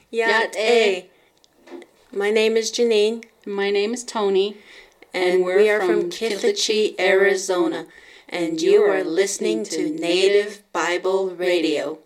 Yat A. My name is Janine. My name is Tony. And we are from Kittachee, Arizona. And you are listening to Native Bible Radio.